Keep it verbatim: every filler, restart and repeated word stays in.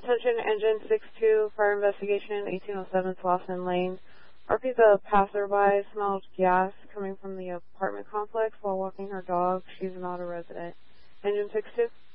Attention, engine six two, fire investigation, eighteen oh seven Slauson Lane. R P the passerby smelled gas coming from the apartment complex while walking her dog. She's not a resident. Engine six two.